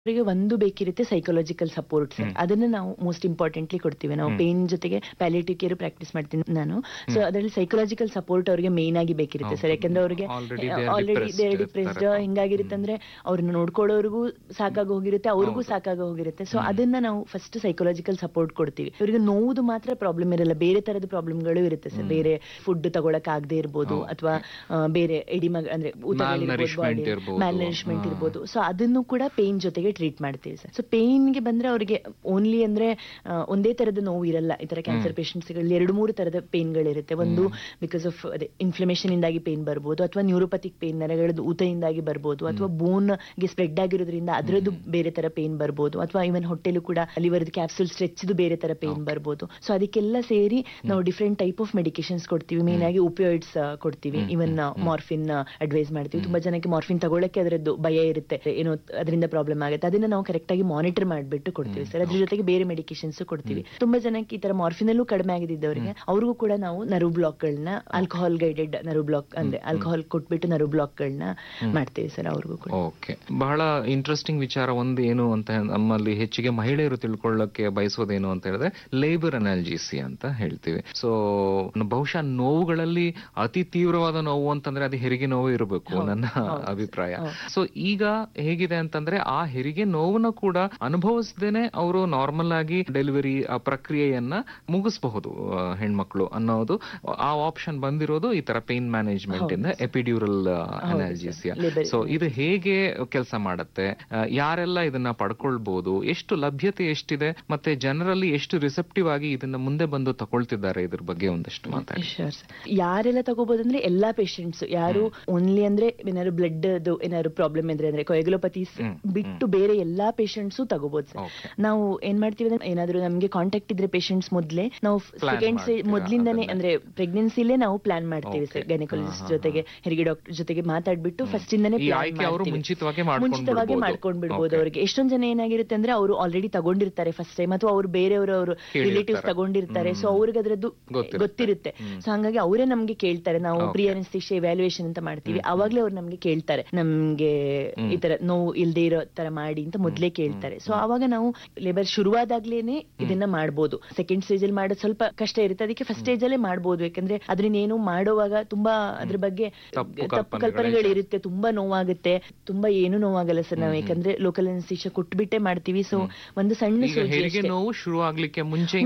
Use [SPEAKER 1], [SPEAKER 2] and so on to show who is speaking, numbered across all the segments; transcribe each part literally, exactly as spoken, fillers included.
[SPEAKER 1] ಅವರಿಗೆ ಒಂದು ಬೇಕಿರುತ್ತೆ psychological support sir, ಅದನ್ನ ನಾವು ಮೋಸ್ಟ್ ಇಂಪಾರ್ಟೆಂಟ್ಲಿ ಕೊಡ್ತೀವಿ. ನಾವು ಪೇನ್ ಜೊತೆಗೆ ಪ್ಯಾಲಿಯೇಟಿವ್ ಕೇರ್ ಪ್ರಾಕ್ಟೀಸ್ ಮಾಡ್ತೀನಿ ನಾನು. ಸೊ ಅದರಲ್ಲಿ ಸೈಕಾಲಜಿಕಲ್ ಸಪೋರ್ಟ್ ಅವರಿಗೆ ಮೇನ್ ಆಗಿ ಬೇಕಿರುತ್ತೆ ಸರ್. ಯಾಕಂದ್ರೆ ಅವರಿಗೆ ಆಲ್ರೆಡಿ ದೇರ್ ಡಿಪ್ರೆಸ್ಡ್ ಹಿಂಗಾಗಿರುತ್ತೆ ಅಂದ್ರೆ ಅವ್ರನ್ನ ನೋಡ್ಕೊಳ್ಳೋರ್ಗೂ ಸಾಕಾಗಿ ಹೋಗಿರುತ್ತೆ, ಅವ್ರಿಗೂ ಸಾಕಾಗಿ ಹೋಗಿರುತ್ತೆ. ಸೊ ಅದನ್ನ ನಾವು ಫಸ್ಟ್ ಸೈಕಾಲಜಿಕಲ್ ಸಪೋರ್ಟ್ ಕೊಡ್ತೀವಿ. ಇವರಿಗೆ ನೋವುದು ಮಾತ್ರ ಪ್ರಾಬ್ಲಮ್ ಇರಲ್ಲ, ಬೇರೆ ತರದ ಪ್ರಾಬ್ಲಮ್ಗಳು ಇರುತ್ತೆ ಸರ್. ಬೇರೆ ಫುಡ್ ತಗೊಳಕ್ ಆಗದೆ ಇರ್ಬೋದು, ಅಥವಾ ಬೇರೆ ಎಡಿಮ ಅಂದ್ರೆ ಊತಗಳಿರ್ಬೋದು, ಮ್ಯಾಲ್ನರಿಶ್ಮೆಂಟ್ ಇರ್ಬೋದು. ಸೊ ಅದನ್ನು ಕೂಡ ಪೇನ್ ಜೊತೆಗೆ ಟ್ರೀಟ್ ಮಾಡ್ತೀವಿ ಸರ್. ಸೊ ಪೇನ್ಗೆ ಬಂದ್ರೆ ಅವರಿಗೆ ಓನ್ಲಿ ಅಂದ್ರೆ ಒಂದೇ ತರದ ನೋವು ಇರಲ್ಲ. ಈ ತರ ಕ್ಯಾನ್ಸರ್ ಪೇಷಂಟ್ಸ್ ಗಳಲ್ಲಿ ಎರಡು ಮೂರು ತರದ ಪೇನ್ಗಳಿರುತ್ತೆ. ಒಂದು ಬಿಕಾಸ್ ಆಫ್ ಅದೇ ಇನ್ಫ್ಲಮೇಷನ್ ಇಂದಾಗಿ ಪೇನ್ ಬರ್ಬೋದು, ಅಥವಾ ನ್ಯೂರೋಪತಿಕ್ ಪೇನ್ ನರಗಳದ್ದು ಊತದಿಂದಾಗಿ ಬರ್ಬೋದು, ಅಥವಾ ಬೋನ್ ಗೆ ಸ್ಪ್ರೆಡ್ ಆಗಿರೋದ್ರಿಂದ ಅದರದ್ದು ಬೇರೆ ತರ ಪೇನ್ ಬರ್ಬೋದು, ಅಥವಾ ಇವನ್ ಹೊಟ್ಟೆಲು ಕೂಡ ಲಿವರ್ದು ಕ್ಯಾಪ್ಸೂಲ್ ಸ್ಟ್ರೆಚ್ದು ಬೇರೆ ತರ ಪೇನ್ ಬರ್ಬೋದು. ಸೊ ಅದಕ್ಕೆಲ್ಲ ಸೇರಿ ನಾವು ಡಿಫ್ರೆಂಟ್ ಟೈಪ್ ಆಫ್ ಮೆಡಿಕೇಶನ್ಸ್ ಕೊಡ್ತೀವಿ. ಮೇನ್ ಆಗಿ ಓಪಿಯಾಯ್ಡ್ಸ್ ಕೊಡ್ತೀವಿ, ಇವನ್ ಮಾರ್ಫಿನ್ ಅಡ್ವೈಸ್ ಮಾಡ್ತೀವಿ. ತುಂಬಾ ಜನಕ್ಕೆ ಮಾರ್ಫಿನ್ ತಗೊಳ್ಳಕ್ಕೆ ಅದರದ್ದು ಭಯ ಇರುತ್ತೆ, ಏನೋ ಅದರಿಂದ ಪ್ರಾಬ್ಲಮ್ ಆಗುತ್ತೆ. ಅದನ್ನ ನಾವು ಕರೆಕ್ಟ್ ಆಗಿ ಮಾನಿಟರ್ ಮಾಡಿಬಿಟ್ಟು ಕೊಡ್ತೀವಿ ಸರ್. ಅದ್ರ ಜೊತೆಗೆ ಬೇರೆ ಮೆಡಿಕೇಶನ್ಸ್ ಕೊಡ್ತೀವಿ. ತುಂಬಾ ಜನಕ್ಕೆ ಈ ತರ ಮಾರ್ಫಿನಲ್ಲೂ ಕಡಿಮೆ ಆಗಿದ್ದವರಿಗೆ ಅವ್ರಿಗೂ ಕೂಡ ನಾವು ನರ್ವ್ ಬ್ಲಾಕ್ ಗಳನ್ನ ಆಲ್ಕೋಹಾಲ್ ಗೈಡೆಡ್ ನರ್ವ್ ಬ್ಲಾಕ್ ಅಂದ್ರೆ ಆಲ್ಕೋಹಾಲ್ ಕೊಟ್ಬಿಟ್ಟು ನರ್ವ್ ಬ್ಲಾಕ್ ಗಳನ್ನ ಮಾಡ್ತೀವಿ ಸರ್ ಅವ್ರಿಗೂ ಕೂಡ.
[SPEAKER 2] ಓಕೆ, ಬಹಳ ಇಂಟ್ರೆಸ್ಟಿಂಗ್ ವಿಚಾರ ಒಂದು ಏನು ಅಂತ ನಮ್ಮಲ್ಲಿ ಹೆಚ್ಚಿಗೆ ಮಹಿಳೆಯರು ತಿಳ್ಕೊಳ್ಳಕ್ಕೆ ಬಯಸೋದೇನು ಅಂತ ಹೇಳಿದ್ರೆ ಲೇಬರ್ ಅನಾಲ್ಜಿಸಿ ಅಂತ ಹೇಳ್ತೀವಿ. ಸೊ ಬಹುಶಃ ನೋವುಗಳಲ್ಲಿ ಅತಿ ತೀವ್ರವಾದ ನೋವು ಅಂತಂದ್ರೆ ಅದು ಹೆರಿಗೆ ನೋವು ಇರಬೇಕು ನನ್ನ ಅಭಿಪ್ರಾಯ. ಸೊ ಈಗ ಹೇಗಿದೆ ಅಂತಂದ್ರೆ ಆ ಹೆರಿಗೆ ನೋವನ್ನ ಕೂಡ ಅನುಭವಿಸದೇನೆ ಅವರು ನಾರ್ಮಲ್ ಆಗಿ ಡೆಲಿವರಿ ಆ ಪ್ರಕ್ರಿಯೆಯನ್ನ ಮುಗಿಸಬಹುದು ಹೆಣ್ಮಕ್ಳು ಅನ್ನೋದು ಆ ಆಪ್ಷನ್ ಬಂದಿರೋದು ಈ ತರ ಪೇನ್ ಮ್ಯಾನೇಜ್ಮೆಂಟ್ ಇಂದ ಎಪಿಡ್ಯೂರಲ್ ಅನಾಲ್ಜೆಸಿಯಾ. ಸೊ ಇದು ಹೇಗೆ ಕೆಲಸ ಮಾಡುತ್ತೆ, ಯಾರೆಲ್ಲ ಇದನ್ನ ಪಡ್ಕೊಳ್ಬಹುದು, ಎಷ್ಟು ಲಭ್ಯತೆ ಎಷ್ಟಿದೆ, ಮತ್ತೆ ಜನರಲ್ಲಿ ಎಷ್ಟು ರಿಸೆಪ್ಟಿವ್ ಆಗಿ ಇದನ್ನ ಮುಂದೆ ಬಂದು ತಗೊಳ್ತಿದ್ದಾರೆ, ಇದ್ರ ಬಗ್ಗೆ ಒಂದಷ್ಟು ಮಾತಾಡಿ.
[SPEAKER 1] ಯಾರೆಲ್ಲ ತಗೋಬಹುದು ಅಂದ್ರೆ ಎಲ್ಲಾ ಪೇಷಂಟ್ಸ್, ಯಾರು ಓನ್ಲಿ ಅಂದ್ರೆ ಏನಾದ್ರು ಬ್ಲಡ್ ಏನಾದ್ರು ಪ್ರಾಬ್ಲಮ್ ಇದ್ರೆ ಅಂದ್ರೆ ಕೊಯಗುಲೋಪತೀಸ್ ಬಿಟ್ಟು ಬೇರೆ ಎಲ್ಲಾ ಪೇಷಂಟ್ಸು ತಗೋಬಹುದು ಸರ್. ನಾವು ಏನ್ ಮಾಡ್ತೀವಿ ಅಂದ್ರೆ ಏನಾದ್ರು ನಮ್ಗೆ ಕಾಂಟ್ಯಾಕ್ಟ್ ಇದ್ರೆ ಪೇಷಂಟ್ಸ್ ಮೊದ್ಲೇ ನಾವು ಸೆಕೆಂಡ್ ಮೊದ್ಲಿಂದಾನೇ ಅಂದ್ರೆ ಪ್ರೆಗ್ನೆನ್ಸಿಲೇ ನಾವು ಪ್ಲಾನ್ ಮಾಡ್ತೀವಿ ಸರ್. ಗೈನಕಾಲಜಿಸ್ಟ್ ಜೊತೆಗೆ ಹೆರಿಗೆ ಡಾಕ್ಟರ್ ಜೊತೆಗೆ ಮಾತಾಡ್ಬಿಟ್ಟು ಫಸ್ಟ್ ಇಂದಾನೇ ಮುಂಚಿತವಾಗಿ ಮಾಡ್ಕೊಂಡ್ ಬಿಡ್ಬೋದು ಅವ್ರಿಗೆ. ಎಷ್ಟೊಂದ್ ಜನ ಏನಾಗಿರುತ್ತೆ ಅಂದ್ರೆ ಅವರು ಆಲ್ರೆಡಿ ತಗೊಂಡಿರ್ತಾರೆ ಫಸ್ಟ್ ಟೈಮ್, ಅಥವಾ ಅವ್ರು ಬೇರೆಯವರು ಅವರು ರಿಲೇಟಿವ್ಸ್ ತಗೊಂಡಿರ್ತಾರೆ. ಸೊ ಅವ್ರಿಗೆ ಅದ್ರದ್ದು ಗೊತ್ತಿರುತ್ತೆ. ಸೊ ಹಂಗಾಗಿ ಅವರೇ ನಮ್ಗೆ ಕೇಳ್ತಾರೆ. ನಾವು ಪ್ರೀ ಅನೆಸ್ಥೆಸಿಯಾ ಇವ್ಯಾಲ್ಯೂಯೇಷನ್ ಅಂತ ಮಾಡ್ತೀವಿ, ಅವಾಗ್ಲೇ ಅವ್ರು ನಮ್ಗೆ ಕೇಳ್ತಾರೆ ನಮ್ಗೆ ಈ ತರ ನೋವು ಇಲ್ದೇ ಇರೋ ತರ ಮಾಡಿ ಅಂತ ಮೊದ್ಲೇ ಕೇಳ್ತಾರೆ. ಸೊ ಅವಾಗ ನಾವು ಲೇಬರ್ ಶುರುವಾದಾಗ್ಲೇನೆ ಇದನ್ನ ಮಾಡ್ಬೋದು. ಸೆಕೆಂಡ್ ಸ್ಟೇಜ್ ಅಲ್ಲಿ ಮಾಡೋದು ಸ್ವಲ್ಪ ಕಷ್ಟ ಇರುತ್ತೆ, ಅದಕ್ಕೆ ಫಸ್ಟ್ ಸ್ಟೇಜ್ ಅಲ್ಲೇ ಮಾಡ್ಬೋದು. ಯಾಕಂದ್ರೆ ಅದನ್ನ ಏನು ಮಾಡುವಾಗ ತುಂಬಾ ಅದ್ರ ಬಗ್ಗೆ ತಪ್ಪು ಕಲ್ಪನೆಗಳು ಇರುತ್ತೆ, ತುಂಬಾ ನೋವಾಗುತ್ತೆ, ತುಂಬಾ ಏನು ನೋವಾಗಲ್ಲ ಸರ್. ನಾವು ಯಾಕಂದ್ರೆ ಲೋಕಲ್ ಅನೆಸ್ಥೆಸಿಯಾ ಕೊಟ್ಬಿಟ್ಟೆ ಮಾಡ್ತೀವಿ. ಸೊ ಒಂದು ಸಣ್ಣ
[SPEAKER 2] ನೋವು ಶುರು ಆಗ್ಲಿಕ್ಕೆ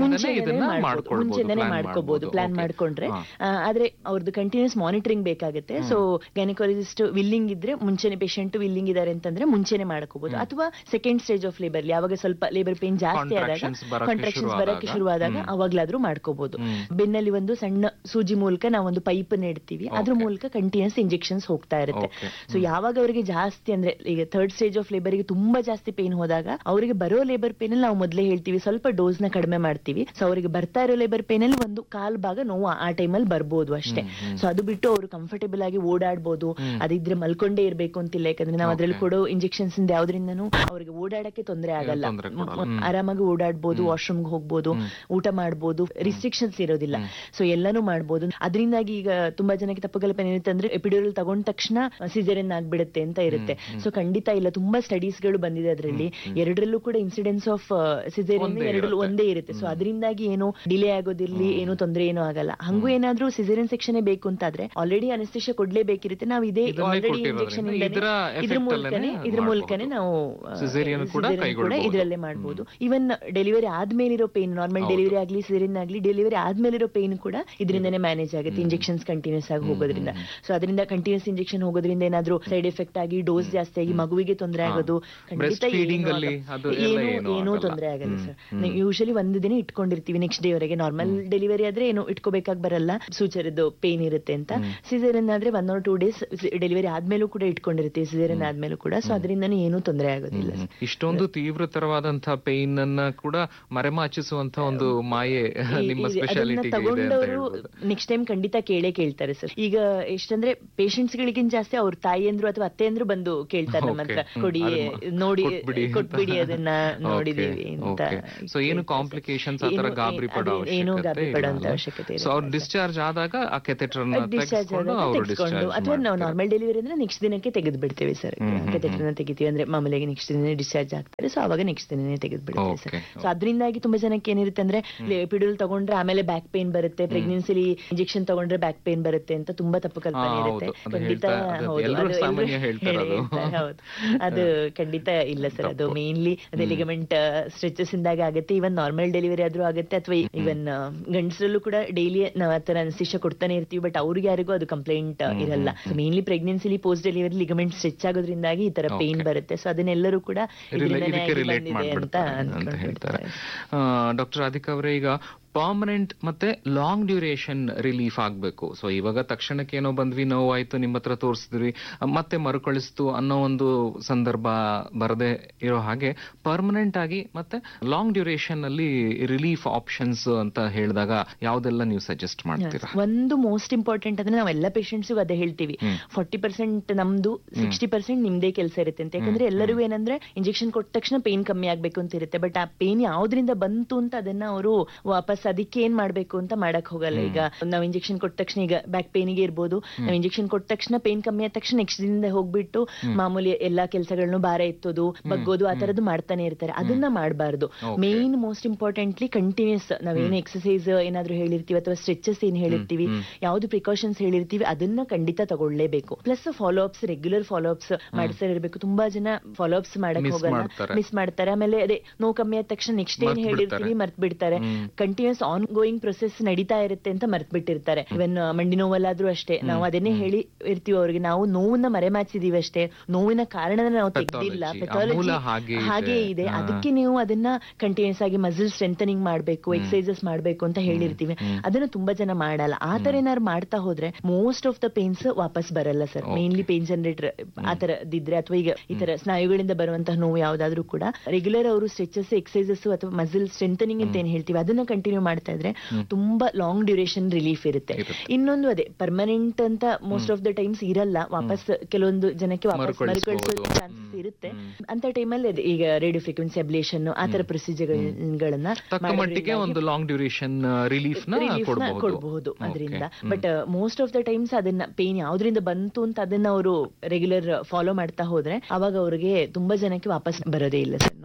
[SPEAKER 1] ಮುಂಚೆನೆ ಮಾಡ್ಕೋಬಹುದು ಪ್ಲಾನ್ ಮಾಡ್ಕೊಂಡ್ರೆ. ಆದ್ರೆ ಅವ್ರದ್ದು ಕಂಟಿನ್ಯೂಸ್ ಮಾನಿಟರಿಂಗ್ ಬೇಕಾಗುತ್ತೆ. ಸೊ ಗೈನಕಾಲಜಿಸ್ಟ್ ವಿಲ್ಲಿಂಗ್ ಇದ್ರೆ ಮುಂಚೆನೆ, ಪೇಷಂಟ್ ವಿಲ್ಲಿಂಗ್ ಇದಾರೆ ಅಂತಂದ್ರೆ ಮುಂಚೆನೆ ಮಾಡ್ಕೋಬಹುದು. ಅಥವಾ ಸೆಕೆಂಡ್ ಸ್ಟೇಜ್ ಆಫ್ ಲೇಬರ್ ಯಾವಾಗ ಸ್ವಲ್ಪ ಲೇಬರ್ ಪೇನ್ ಜಾಸ್ತಿ ಆದಾಗ, ಕಾಂಟ್ರಾಕ್ಷನ್ಸ್ ಬರಕ್ಕೆ ಶುರುವಾದಾಗ ಅವಾಗ್ಲಾದ್ರೂ ಮಾಡ್ಕೋಬಹುದು. ಬೆನ್ನಲ್ಲಿ ಒಂದು ಸಣ್ಣ ಸೂಜಿ ಮೂಲಕ ನಾವು ಒಂದು ಪೈಪ್ ನೆಡ್ತೀವಿ, ಅದ್ರ ಮೂಲಕ ಕಂಟಿನ್ಯೂಸ್ ಇಂಜೆಕ್ಷನ್ಸ್ ಹೋಗ್ತಾ ಇರುತ್ತೆ. ಸೊ ಯಾವಾಗ ಅವರಿಗೆ ಜಾಸ್ತಿ ಅಂದ್ರೆ ಈಗ ಥರ್ಡ್ ಸ್ಟೇಜ್ ಆಫ್ ಲೇಬರ್ ಗೆ ತುಂಬಾ ಜಾಸ್ತಿ ಪೇನ್ ಹೋದಾಗ ಅವರಿಗೆ ಬರೋ ಲೇಬರ್ ಪೇನ್ ಅಲ್ಲಿ ನಾವು ಮೊದಲೇ ಹೇಳ್ತೀವಿ ಸ್ವಲ್ಪ ಡೋಸ್ ನ ಕಡಿಮೆ ಮಾಡ್ತೀವಿ. ಸೊ ಅವರಿಗೆ ಬರ್ತಾ ಇರೋ ಲೇಬರ್ ಪೇನ್ ಅಲ್ಲಿ ಒಂದು ಕಾಲ್ ಭಾಗ ನೋವು ಆ ಟೈಮಲ್ಲಿ ಬರ್ಬೋದು ಅಷ್ಟೇ. ಸೊ ಅದು ಬಿಟ್ಟು ಅವರು ಕಂಫರ್ಟೇಬಲ್ ಆಗಿ ಓಡಾಡ್ಬೋದು, ಅದಿದ್ರೆ ಮಲ್ಕೊಂಡೇ ಇರ್ಬೇಕು ಅಂತಿಲ್ಲ. ಯಾಕಂದ್ರೆ ನಾವು ಅದ್ರಲ್ಲಿ ಕೊಡೋ ಇಂಜೆಕ್ಷನ್ಸ್ ಇಂದ ಯಾವ್ದ್ರಿಂದನೂ ಅವ್ರಿಗೆ ಓಡಾಡಕ್ಕೆ ತೊಂದರೆ ಆಗಲ್ಲ, ಆರಾಮಾಗಿ ಓಡಾಡ್ಬೋದು, ವಾಶ್ರೂಮ್ಗೆ ಹೋಗ್ಬೋದು, ಊಟ ಮಾಡ್ಬೋದು, ರಿಸ್ಟ್ರಿಕ್ಷನ್ಸ್ ಇರೋದಿಲ್ಲ. ಸೊ ಎಲ್ಲಾನು ಮಾಡ್ಬೋದು. ಅದರಿಂದಾಗಿ ಈಗ ತುಂಬಾ ಜನಕ್ಕೆ ತಪ್ಪು ಕಲ್ಪನೆ ಇರುತ್ತೆ ಅಂದ್ರೆ ಎಪಿಡ್ಯೂರಲ್ ತಗೊಂಡ ತಕ್ಷಣ ಸಿಸೇರಿಯನ್ ಆಗ್ಬಿಡುತ್ತೆ ಅಂತ ಇರುತ್ತೆ. ಸೊ ಖಂಡಿತ ಇಲ್ಲ, ತುಂಬಾ ಸ್ಟಡೀಸ್ ಗಳು ಬಂದಿದೆ ಅದರಲ್ಲಿ. ಎರಡರಲ್ಲೂ ಕೂಡ ಇನ್ಸಿಡೆನ್ಸ್ ಆಫ್ ಸಿಸೇರಿಯನ್ ಎರಡರಲ್ಲೂ ಒಂದೇ ಇರುತ್ತೆ. ಸೊ ಅದರಿಂದಾಗಿ ಏನು ಡಿಲೇ ಆಗೋದಿರ್ಲಿ, ಏನು ತೊಂದರೆ ಏನೂ ಆಗಲ್ಲ. ಹಂಗೂ ಏನಾದ್ರೂ ಸಿಸೇರಿಯನ್ ಸೆಕ್ಷನ್ ಬೇಕು ಅಂತಾದ್ರೆ ಆಲ್ರೆಡಿ ಅನೆಸ್ಥೆಸಿಯಾ ಕೊಡ್ಲೇಬೇಕಿರುತ್ತೆ. ನಾವು ಇದೇ ಆಲ್ರೆಡಿ ಇಂಜೆಕ್ಷನ್ ಇದ್ರ ಮೂಲಕನೇ ಇದ್ರ ಮೂಲಕನೇ ನಾವು ಕೂಡ ಇದರಲ್ಲೇ ಮಾಡಬಹುದು. ಇವನ್ ಡೆಲಿವರಿ ಆದ್ಮೇಲಿರೋ ಪೇನ್, ನಾರ್ಮಲ್ ಡೆಲಿವರಿ ಆಗ್ಲಿ ಸಿಸೇರಿಯನ್ ಆಗ್ಲಿ, ಡೆಲಿವರಿ ಆದ್ಮೇಲಿರೋ ಪೇನ್ ಕೂಡ ಇದರಿಂದನೇ ಮ್ಯಾನೇಜ್ ಆಗುತ್ತೆ ಇಂಜೆಕ್ಷನ್ಸ್ ಕಂಟಿನ್ಯೂಸ್ ಆಗಿ ಹೋಗೋದ್ರಿಂದ. ಸೊ ಅದರಿಂದ ಕಂಟಿನ್ಯೂಸ್ ಇಂಜೆಕ್ಷನ್ ಹೋಗೋದ್ರಿಂದ ಏನಾದ್ರೂ ಸೈಡ್ ಎಫೆಕ್ಟ್ ಆಗಿ ಡೋಸ್ ಜಾಸ್ತಿ ಆಗಿ ಮಗುವಿಗೆ ತೊಂದರೆ ಆಗೋದು ಖಂಡಿತ ಏನು ಏನೂ ತೊಂದರೆ ಆಗಲ್ಲ ಸರ್. ಯೂಶಲಿ ಒಂದು ದಿನ ಇಟ್ಕೊಂಡಿರ್ತೀವಿ ನೆಕ್ಸ್ಟ್ ಡೇ ವರೆಗೆ. ನಾರ್ಮಲ್ ಡೆಲಿವರಿ ಆದ್ರೆ ಏನು ಇಟ್ಕೋಬೇಕಾಗಿ ಬರಲ್ಲ, ಸೂಚರದ್ದು ಪೇನ್ ಇರುತ್ತೆ ಅಂತ. ಸಿಸೇರಿಯನ್ ಆದ್ರೆ one R two days delivery ಆದ್ಮೇಲೂ ಕೂಡ ಇಟ್ಕೊಂಡಿರ್ತೀವಿ, ಸಿಸೇರಿಯನ್ ಆದ್ಮೇಲೂ ಕೂಡ. ಸೊ ಅದರಿಂದನೂ ಏನೂ ತೊಂದರೆ ಆಗೋದಿಲ್ಲ.
[SPEAKER 2] ಇಷ್ಟೊಂದು ತೀವ್ರತರವಾದಂತಹ ಪೇನ್ ಅನ್ನ ಕೂಡ ಮರೆಮಾಚಿಸುವಂತ ಒಂದು ಮಾಯೆ ನಿಮ್ಮ ಸ್ಪೆಷಾಲಿಟಿ
[SPEAKER 1] ತಗೊಂಡವರು ನೆಕ್ಸ್ಟ್ ಟೈಮ್ ಖಂಡಿತ ಕೇಳೇ ಕೇಳ್ತಾರೆ ಸರ್. ಈಗ ಎಷ್ಟಂದ್ರೆ ಪೇಷಂಟ್ಸ್ ಗಳಿಗಿಂತ ಜಾಸ್ತಿ ಅವ್ರ ತಾಯಿಯಂದ್ರು ಅಥವಾ ಅತ್ತೆಯಂದ್ರು ಬಂದು ಕೇಳ್ತಾರೆ ನಮ್ಮ ಹತ್ರ, ಕೊಡಿ ನೋಡಿ ಕೊಟ್ಬಿಡಿ ಅದನ್ನ ನೋಡಿದೀವಿ ಅಂತ.
[SPEAKER 2] ಸೊ ಏನು ಕಾಂಪ್ಲಿಕೇಶನ್ಸ್ ಆತರ ಗಾಬರಿ ಪಡೋ
[SPEAKER 1] ಏನು ಗಾಬರಿ ಪಡೋಂತ ಅವಶ್ಯಕತೆ ಇಲ್ಲ.
[SPEAKER 2] ಸೊ ಅವ್ರು ಡಿಸ್ಚಾರ್ಜ್ ಆದಾಗ ಆ ಕೆಥೆಟರ್
[SPEAKER 1] ಡಿಸ್ಚಾರ್ಜ್ ಆದಾಗ ತೆಗೆದುಕೊಂಡು, ಅಥವಾ ನಾವು ನಾರ್ಮಲ್ ಡೆಲಿವರಿ ಅಂದ್ರೆ ನೆಕ್ಸ್ಟ್ ದಿನಕ್ಕೆ ತೆಗೆದು ಬಿಡ್ತೇವೆ ಸರ್. ಕೆಥೆಟರ್ ತೆಗಿತೀವಿ ಅಂದ್ರೆ ಮಾಮೂಲಿಯಾಗಿ ನನಗೆ ನೆಕ್ಸ್ಟ್ ದಿನ ಡಿಸ್ಚಾರ್ಜ್ ಆಗ್ತಾರೆ. ಸೊ ಅವಾಗ ನೆಕ್ಸ್ಟ್ ದಿನನೇ ತೆಗೆದ್ಬಿಡುತ್ತೆ ಸರ್.
[SPEAKER 2] Okay.
[SPEAKER 1] ಸೊ ಅದರಿಂದಾಗಿ ತುಂಬಾ ಜನಕ್ಕೆ ಏನಿರುತ್ತೆ ಅಂದ್ರೆ ಪಿಡುಲ್ ತಗೊಂಡ್ರೆ ಆಮೇಲೆ ಬ್ಯಾಕ್ ಪೇನ್ ಬರುತ್ತೆ, ಪ್ರೆಗ್ನೆನ್ಸಿಲಿ ಇಂಜೆಕ್ಷನ್ ತಗೊಂಡ್ರೆ ಬ್ಯಾಕ್ ಪೇನ್ ಬರುತ್ತೆ ಅಂತ ತುಂಬಾ ತಪ್ಪು ಕಲ್ಪನೆ
[SPEAKER 2] ಹಾ,
[SPEAKER 1] ಇರುತ್ತೆ.
[SPEAKER 2] ಹೌದು. ಅದು
[SPEAKER 1] ಖಂಡಿತ
[SPEAKER 2] ಹೇಳ್ತಾ- ಅದು
[SPEAKER 1] ಹೌದು,
[SPEAKER 2] ಎಲ್ರೂ
[SPEAKER 1] ಅದು
[SPEAKER 2] ಸಾಮಾನ್ಯ
[SPEAKER 1] ಎಲ್ರೂ
[SPEAKER 2] ಹೇಳ್ತಾರೆ ಅದು.
[SPEAKER 1] ಹೇಳ್ತಾರೆ, ಹೌದು. ಅದು ಖಂಡಿತ ಇಲ್ಲ ಸರ್. ಅದು
[SPEAKER 2] ತಪ್ಪು.
[SPEAKER 1] ಮೇನ್ಲಿ ಅದು ಲಿಗಮೆಂಟ್ ಸ್ಟ್ರೆಚಸ್ ಇಂದಾಗ ಆಗುತ್ತೆ. ಇವನ್ ನಾರ್ಮಲ್ ಡೆಲಿವರಿ ಆದ್ರೂ ಆಗುತ್ತೆ, ಅಥವಾ ಇವನ್ ಗಂಡಸರಲ್ಲೂ ಕೂಡ ಡೈಲಿ ನಾವು ಆತರ ಅನಸ್ತೀಶಿಯಾ ಕೊಡ್ತಾನೆ ಇರ್ತೀವಿ. ಬಟ್ ಅವ್ರಿಗೆ ಯಾರಿಗೂ ಅದು ಕಂಪ್ಲೇಂಟ್ ಇರಲ್ಲ. Mainly ಪ್ರೆಗ್ನೆನ್ಸಿಲಿ post delivery ligament stretch ಆಗೋದ್ರಿಂದಾಗಿ ಈ ತರ ಪೇನ್ ಬರುತ್ತೆ. ಸೊ ಅದನ್ನೆಲ್ಲರೂ ಕೂಡ ಇದರಿಂದನೇ ಆಗಿ
[SPEAKER 2] ರಿಲೇಟ್
[SPEAKER 1] ಬಂದಿದೆ ಅಂತ
[SPEAKER 2] ಮಾಡ್ಬಿಡ್ತಾರೆ ಅಂತ
[SPEAKER 1] ಅನ್ಕೊಂಡ್ಬಿಡ್ತಾರೆ.
[SPEAKER 2] ಹೇಳ್ತಾರೆ. ಡಾಕ್ಟರ್ ರಾಧಿಕಾ ಅವರೇ, ಈಗ ಪರ್ಮನೆಂಟ್ ಮತ್ತೆ ಲಾಂಗ್ ಡ್ಯೂರೇಷನ್ ರಿಲೀಫ್ ಆಗ್ಬೇಕು. ಸೊ ಇವಾಗ ತಕ್ಷಣಕ್ಕೆ ಏನೋ ಬಂದ್ವಿ, ನೋವಾಯ್ತು, ನಿಮ್ಮ ಹತ್ರ ತೋರಿಸಿದ್ವಿ, ಮತ್ತೆ ಮರುಕಳಿಸ್ತು ಅನ್ನೋ ಒಂದು ಸಂದರ್ಭ ಬರದೆ ಇರೋ ಹಾಗೆ ಪರ್ಮನೆಂಟ್ ಆಗಿ ಮತ್ತೆ ಲಾಂಗ್ ಡ್ಯೂರೇಷನ್ ಅಲ್ಲಿ ರಿಲೀಫ್ ಆಪ್ಷನ್ಸ್ ಅಂತ ಹೇಳಿದಾಗ ಯಾವ್ದೆಲ್ಲ ನೀವು ಸಜೆಸ್ಟ್ ಮಾಡ್ತೀರಾ?
[SPEAKER 1] ಒಂದು ಮೋಸ್ಟ್ ಇಂಪಾರ್ಟೆಂಟ್ ಅಂದ್ರೆ ನಾವೆಲ್ಲ ಪೇಷಂಟ್ಸ್ ಅದೇ ಹೇಳ್ತೀವಿ, ಫಾರ್ಟಿ ಪರ್ಸೆಂಟ್ ನಮ್ದು, ಸಿಕ್ಸ್ಟಿ ಪರ್ಸೆಂಟ್ ನಿಮ್ದೇ ಕೆಲಸ ಇರುತ್ತೆ ಅಂತ. ಯಾಕಂದ್ರೆ ಎಲ್ಲರಿಗೂ ಏನಂದ್ರೆ ಇಂಜೆಕ್ಷನ್ ಕೊಟ್ಟ ತಕ್ಷಣ ಪೇನ್ ಕಮ್ಮಿ ಆಗ್ಬೇಕು ಅಂತ ಇರುತ್ತೆ. ಬಟ್ ಆ ಪೇನ್ ಯಾವ್ದ್ರಿಂದ ಬಂತು ಅಂತ ಅದನ್ನ ಅವರು ವಾಪಸ್ ಅದಕ್ಕೆ ಏನ್ ಮಾಡ್ಬೇಕು ಅಂತ ಮಾಡಕ್ ಹೋಗಲ್ಲ. ಈಗ ನಾವ್ ಇಂಜೆಕ್ಷನ್ ಕೊಟ್ಟ ತಕ್ಷಣ, ಈಗ ಬ್ಯಾಕ್ ಪೇನಿಗೆ ಇರ್ಬೋದು, ನಾವ್ ಇಂಜೆಕ್ಷನ್ ಕೊಟ್ಟ ತಕ್ಷಣ ಪೇನ್ ಕಮ್ಮಿ ಆದ ತಕ್ಷಣ ನೆಕ್ಸ್ಟ್ ದಿನದಿಂದ ಹೋಗ್ಬಿಟ್ಟು ಮಾಮೂಲಿ ಎಲ್ಲಾ ಕೆಲಸಗಳನ್ನು ಭಾರ ಎತ್ತೋದು, ಬಗ್ಗೋದು, ಆ ತರದ್ದು ಮಾಡ್ತಾನೆ ಇರ್ತಾರೆ. ಅದನ್ನ ಮಾಡಬಾರ್ದು. ಮೇನ್ ಮೋಸ್ಟ್ ಇಂಪಾರ್ಟೆಂಟ್ಲಿ ಕಂಟಿನ್ಯೂಸ್ ನಾವೇನು ಎಕ್ಸರ್ಸೈಸ್ ಏನಾದ್ರು ಹೇಳಿರ್ತೀವಿ ಅಥವಾ ಸ್ಟ್ರೆಚಸ್ ಏನ್ ಹೇಳಿರ್ತೀವಿ, ಯಾವ್ದು ಪ್ರಿಕಾಷನ್ಸ್ ಹೇಳಿರ್ತೀವಿ, ಅದನ್ನ ಖಂಡಿತ ತಗೊಳ್ಳೇಬೇಕು. Plus follow ups, regular follow ups ಮಾಡಿಸ್ತಾ ಇರಬೇಕು. ತುಂಬಾ ಜನ ಫಾಲೋ ಅಪ್ಸ್ ಮಾಡಕ್ ಹೋಗಲ್ಲ, ಮಿಸ್ ಮಾಡ್ತಾರೆ. ಆಮೇಲೆ ಅದೇ ನೋವು ಕಮ್ಮಿ ಆದ ತಕ್ಷಣ ನೆಕ್ಸ್ಟ್ ಏನ್ ಹೇಳಿರ್ತೀವಿ ಮರ್ತ್ ಬಿಡ್ತಾರೆ. ಕಂಟಿನ್ಯೂಸ್ ಆನ್ ಗೋಯಿಂಗ್ ಪ್ರೊಸೆಸ್ ನಡೀತಾ ಇರುತ್ತೆ ಅಂತ ಮರ್ತ್ ಬಿಟ್ಟಿರ್ತಾರೆ. ಇವನ್ ಮಂಡಿ ನೋವಲ್ಲಾದ್ರೂ ಅಷ್ಟೇ, ನಾವು ಅದನ್ನೇ ಹೇಳಿ ಇರ್ತೀವಿ ಅವ್ರಿಗೆ, ನಾವು ನೋವನ್ನ ಮರೆಮಾಚಿದೀವಿ ಅಷ್ಟೇ, ನೋವಿನ ಕಾರಣನ ನಾವು ತೆಗ್ದಿಲ್ಲ. ಪೆಥಾಲಜಿ ಹಾಗೆ ಇದೆ, ಅದಕ್ಕೆ ನೀವು ಅದನ್ನ ಕಂಟಿನ್ಯೂಸ್ ಆಗಿ ಮಸಲ್ ಸ್ಟ್ರೆಂಥನಿಂಗ್ ಮಾಡ್ಬೇಕು, ಎಕ್ಸರ್ಸೈಸಸ್ ಮಾಡ್ಬೇಕು ಅಂತ ಹೇಳಿರ್ತೀವಿ. ಅದನ್ನ ತುಂಬಾ ಜನ ಮಾಡಲ್ಲ. ಆ ತರ ಏನಾದ್ರು ಮಾಡ್ತಾ ಹೋದ್ರೆ ಮೋಸ್ಟ್ ಆಫ್ ದ ಪೇನ್ಸ್ ವಾಪಸ್ ಬರಲ್ಲ ಸರ್. ಮೇನ್ಲಿ ಪೇನ್ ಜನರೇಟರ್ ಆ ತರದಿದ್ರೆ, ಅಥವಾ ಈಗ ಈ ತರ ಸ್ನಾಯುಗಳಿಂದ ಬರುವಂತಹ ನೋವು ಯಾವ್ದಾದ್ರು ಕೂಡ ರೆಗ್ಯುಲರ್ ಅವರು ಸ್ಟ್ರೆಚಸ್, ಎಕ್ಸರ್ಸೈಸಸ್ ಅಥವಾ ಮಸಲ್ ಸ್ಟ್ರೆಂಥನಿಂಗ್ ಅಂತ ಏನ್ ಹೇಳ್ತೀವಿ ಅದನ್ನ ಕಂಟಿನ್ಯೂ ಮಾಡ್ತಾ ಇದ್ರೆ ತುಂಬಾ ಲಾಂಗ್ ಡ್ಯೂರೇಷನ್ ರಿಲೀಫ್ ಇರುತ್ತೆ. ಇನ್ನೊಂದು ಅದೇ ಪರ್ಮನೆಂಟ್ ಅಂತ ಮೋಸ್ಟ್ ಆಫ್ ದ ಟೈಮ್ಸ್ ಇರಲ್ಲ, ವಾಪಸ್ ಕೆಲವೊಂದು ಜನಕ್ಕೆ ವಾಪಸ್ ಮರುಕಳಿಸೋ ಚಾನ್ಸಸ್ ಇರುತ್ತೆ. ಅಂತ ಟೈಮಲ್ಲಿ ಈಗ ರೇಡಿಯೋ ಫ್ರೀಕ್ವೆನ್ಸಿ ಅಬ್ಲೇಷನ್ ಆ ತರ ಪ್ರೊಸೀಜರ್ ಗಳನ್ನ
[SPEAKER 2] ಒಂದು ಲಾಂಗ್ ಡ್ಯೂರೇಷನ್ ರಿಲೀಫ್
[SPEAKER 1] ಕೊಡಬಹುದು ಅದರಿಂದ. But most of the times ಅದನ್ನ ಪೇನ್ ಯಾವ್ದ್ರಿಂದ ಬಂತು ಅಂತ ಅದನ್ನ ಅವರು ರೆಗ್ಯುಲರ್ ಫಾಲೋ ಮಾಡ್ತಾ ಹೋದ್ರೆ ಅವಾಗ ಅವ್ರಿಗೆ ತುಂಬಾ ಜನಕ್ಕೆ ವಾಪಸ್ ಬರೋದೇ ಇಲ್ಲ ಸರ್.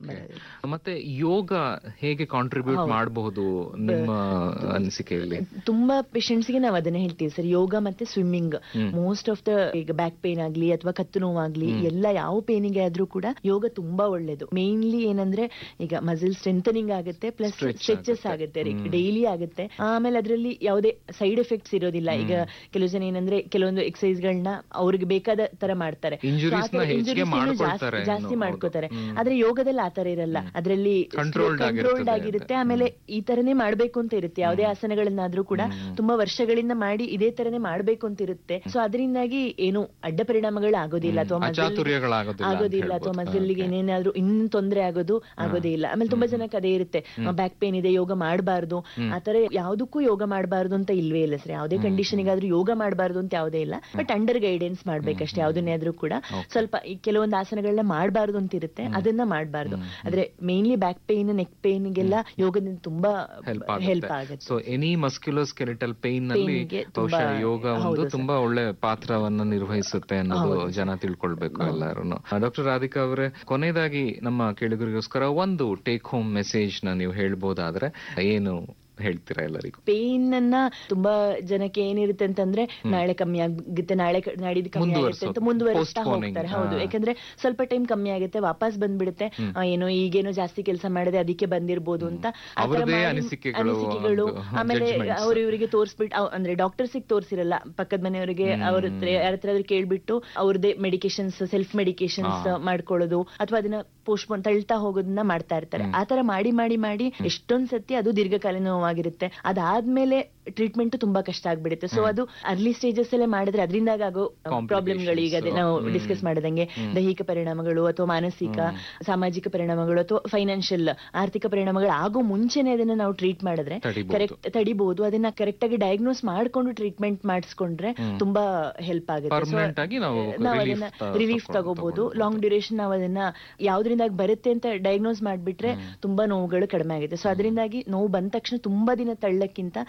[SPEAKER 2] ಮತ್ತೆ ಯೋಗ ಹೇಗೆ ಕಾಂಟ್ರಿಬ್ಯೂಟ್ ಮಾಡಬಹುದು ನಿಮ್ಮ ಅನಿಸಿಕೆಯಲ್ಲಿ?
[SPEAKER 1] ತುಂಬಾ ಪೇಷಂಟ್ಸ್ ಗೆ ನಾವು ಅದನ್ನೇ ಹೇಳ್ತೀವಿ ಸರ್, ಯೋಗ ಮತ್ತೆ ಸ್ವಿಮ್ಮಿಂಗ್. ಮೋಸ್ಟ್ ಆಫ್ ದ ಈಗ ಬ್ಯಾಕ್ ಪೇನ್ ಆಗ್ಲಿ ಅಥವಾ ಕತ್ತು ನೋವಾಗ್ಲಿ ಎಲ್ಲ ಯಾವ ಪೇನಿಗೆ ಆದ್ರೂ ಕೂಡ ಯೋಗ ತುಂಬಾ ಒಳ್ಳೇದು. ಮೇನ್ಲಿ ಏನಂದ್ರೆ ಈಗ ಮಸಲ್ ಸ್ಟ್ರೆಂಥನಿಂಗ್ ಆಗುತ್ತೆ, ಪ್ಲಸ್ ಸ್ಟ್ರೆಚಸ್ ಆಗುತ್ತೆ, ಡೈಲಿ ಆಗುತ್ತೆ. ಆಮೇಲೆ ಅದರಲ್ಲಿ ಯಾವುದೇ ಸೈಡ್ ಎಫೆಕ್ಟ್ಸ್ ಇರೋದಿಲ್ಲ. ಈಗ ಕೆಲವು ಜನ ಏನಂದ್ರೆ ಕೆಲವೊಂದು ಎಕ್ಸರ್ಸೈಸ್ ಗಳನ್ನ ಅವ್ರಿಗೆ ಬೇಕಾದ ತರ ಮಾಡ್ತಾರೆ, ಜಾಸ್ತಿ ಮಾಡ್ಕೋತಾರೆ. ಆದ್ರೆ ಯೋಗದಲ್ಲಿ ಆತರ ಇರಲ್ಲ, ಅದರಲ್ಲಿ ಕಂಟ್ರೋಲ್ಡ್ ಆಗಿರುತ್ತೆ. ಆಮೇಲೆ ಈ ತರನೇ ಮಾಡ್ಬೇಕು ಅಂತ ಇರುತ್ತೆ. ಯಾವುದೇ ಆಸನಗಳನ್ನಾದ್ರೂ ಕೂಡ ತುಂಬಾ ವರ್ಷಗಳಿಂದ ಮಾಡಿ ಇದೇ ತರನೇ ಮಾಡ್ಬೇಕು ಅಂತ ಇರುತ್ತೆ. ಸೊ ಅದರಿಂದಾಗಿ ಏನು ಅಡ್ಡ ಪರಿಣಾಮಗಳು ಆಗೋದಿಲ್ಲ, ಅಥವಾ ಆಗೋದಿಲ್ಲ, ಅಥವಾ ಮಸಲ್ಗೆ ಏನೇನಾದ್ರೂ ಇನ್ ತೊಂದರೆ ಆಗೋದು ಆಗೋದೇ ಇಲ್ಲ. ಆಮೇಲೆ ತುಂಬಾ ಜನಕ್ಕೆ ಅದೇ ಇರುತ್ತೆ, ಬ್ಯಾಕ್ ಪೇನ್ ಇದೆ, ಯೋಗ ಮಾಡಬಾರ್ದು, ಆತರ ಯಾವ್ದಕ್ಕೂ ಯೋಗ ಮಾಡಬಾರ್ದು ಅಂತ ಇಲ್ವೇ ಇಲ್ಲ ಸರ್. ಯಾವುದೇ ಕಂಡೀಷನ್ಗಾದ್ರೂ ಯೋಗ ಮಾಡಬಾರ್ದು ಅಂತ ಯಾವುದೇ ಇಲ್ಲ. But under guidance ಮಾಡ್ಬೇಕಷ್ಟೇ. ಯಾವ್ದನ್ನೇ ಆದ್ರೂ ಕೂಡ ಸ್ವಲ್ಪ ಕೆಲವೊಂದು ಆಸನಗಳನ್ನ ಮಾಡಬಾರ್ದು ಅಂತ ಇರುತ್ತೆ, ಅದನ್ನ ಮಾಡಬಾರ್ದು. ಆದ್ರೆ mainly back pain, neck pain ಗೆಲ್ಲ ಯೋಗದಿಂದ ತುಂಬಾ ಹೆಲ್ಪ್ ಆಗುತ್ತೆ.
[SPEAKER 2] ಸೊ ಎನಿ ಮಸ್ಕ್ಯುಲೋಸ್ಕೆಲಿಟಲ್ ಪೇನ್ ನಲ್ಲಿ ಬಹುಶಃ ಯೋಗ ಒಂದು ತುಂಬಾ ಒಳ್ಳೆ ಪಾತ್ರವನ್ನ ನಿರ್ವಹಿಸುತ್ತೆ ಅನ್ನೋದು ಜನ ತಿಳ್ಕೊಳ್ಬೇಕು ಎಲ್ಲರೂ. ಡಾಕ್ಟರ್ ರಾಧಿಕಾ ಅವರೇ, ಕೊನೆಯದಾಗಿ ನಮ್ಮ ಕೇಳುಗರಿಗೋಸ್ಕರ ಒಂದು ಟೇಕ್ ಹೋಮ್ ಮೆಸೇಜ್ ನ ನೀವು ಹೇಳ್ಬೋದಾದ್ರೆ ಏನು ಹೇಳ್ತೀರಾ ಎಲ್ಲರಿಗೂ?
[SPEAKER 1] ಪೇನ್ ಅನ್ನ ತುಂಬಾ ಜನಕ್ಕೆ ಏನಿರುತ್ತೆ ಅಂತಂದ್ರೆ ನಾಳೆ ಕಮ್ಮಿ ಆಗುತ್ತೆ, ನಾಳೆ ನಾಡಿದ್ದು ಕಮ್ಮಿ ಆಗುತ್ತೆ ಅಂತ ಮುಂದುವರಿಸ್ತಾ ಹೋಗ್ತಾರೆ. ಹೌದು, ಯಾಕಂದ್ರೆ ಸ್ವಲ್ಪ ಟೈಮ್ ಕಮ್ಮಿ ಆಗುತ್ತೆ, ವಾಪಸ್ ಬಂದ್ಬಿಡುತ್ತೆ, ಏನೋ ಈಗೇನೋ ಜಾಸ್ತಿ ಕೆಲಸ ಮಾಡಿದೆ ಅದಕ್ಕೆ ಬಂದಿರ್ಬೋದು ಅಂತ ಅನಿಸಿಕೆಗಳು. ಆಮೇಲೆ ಅವ್ರ ಇವರಿಗೆ ತೋರ್ಸ್ಬಿಟ್ಟು, ಅಂದ್ರೆ ಡಾಕ್ಟರ್ಸಿಗೆ ತೋರ್ಸಿರಲ್ಲ, ಪಕ್ಕದ ಮನೆಯವರಿಗೆ ಅವ್ರ ಯಾರ ಹತ್ರ ಕೇಳ್ಬಿಟ್ಟು ಅವ್ರದೇ ಮೆಡಿಕೇಶನ್ಸ್, ಸೆಲ್ಫ್ ಮೆಡಿಕೇಶನ್ಸ್ ಮಾಡ್ಕೊಳ್ಳೋದು, ಅಥವಾ ಅದನ್ನ ಪೋಸ್ಟ್ಪೋನ್ ತಳ್ತಾ ಹೋಗೋದನ್ನ ಮಾಡ್ತಾ ಇರ್ತಾರೆ. ಆತರ ಮಾಡಿ ಮಾಡಿ ಮಾಡಿ ಎಷ್ಟೊಂದ್ ಸತಿ ಅದು ದೀರ್ಘಕಾಲೀನ ನೋವಾಗಿರುತ್ತೆ. ಅದಾದ್ಮೇಲೆ ಟ್ರೀಟ್ಮೆಂಟ್ ತುಂಬಾ ಕಷ್ಟ ಆಗ್ಬಿಡುತ್ತೆ. ಸೊ ಅದು ಅರ್ಲಿ ಸ್ಟೇಜಸ್ ಅಲ್ಲೇ ಮಾಡಿದ್ರೆ ಅದರಿಂದಾಗ ಆಗೋ ಪ್ರಾಬ್ಲಮ್ಗಳು, ಈಗ ಅದೇ ನಾವು ಡಿಸ್ಕಸ್ ಮಾಡಿದಂಗೆ ದೈಹಿಕ ಪರಿಣಾಮಗಳು ಅಥವಾ ಮಾನಸಿಕ ಸಾಮಾಜಿಕ ಪರಿಣಾಮಗಳು ಅಥವಾ ಫೈನಾನ್ಷಿಯಲ್ ಆರ್ಥಿಕ ಪರಿಣಾಮಗಳು ಆಗೋ ಮುಂಚೆನೆ ಅದನ್ನ ನಾವು ಟ್ರೀಟ್ ಮಾಡಿದ್ರೆ ಕರೆಕ್ಟ್ ತಡಿಬಹುದು. ಅದನ್ನ ಕರೆಕ್ಟ್ ಆಗಿ ಡಯಾಗ್ನೋಸ್ ಮಾಡ್ಕೊಂಡು ಟ್ರೀಟ್ಮೆಂಟ್ ಮಾಡಿಸ್ಕೊಂಡ್ರೆ ತುಂಬಾ ಹೆಲ್ಪ್ ಆಗುತ್ತೆ. ನಾವು ಅದನ್ನ ರಿಲೀಫ್ ತಗೋಬಹುದು. ಲಾಂಗ್ ಡ್ಯೂರೇಷನ್ ನಾವು ಅದನ್ನ ಯಾವ್ದ್ರಿಂದ ಬರುತ್ತೆ ಅಂತ ಡಯಾಗ್ನೋಸ್ ಮಾಡ್ಬಿಟ್ರೆ ತುಂಬಾ ನೋವುಗಳು ಕಡಿಮೆ ಆಗುತ್ತೆ. ಸೊ ಅದರಿಂದಾಗಿ ನೋವು ಬಂದ ತಕ್ಷಣ ತುಂಬಾ ದಿನ ತಳ್ಳಕ್ಕಿಂತ